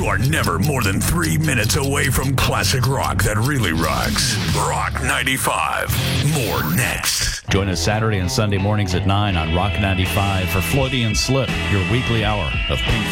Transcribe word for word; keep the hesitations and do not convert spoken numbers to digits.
You are never more than three minutes away from classic rock that really rocks. Rock ninety-five. More next. Join us Saturday and Sunday mornings at nine on Rock ninety-five for Freudian Slip, your weekly hour of Pink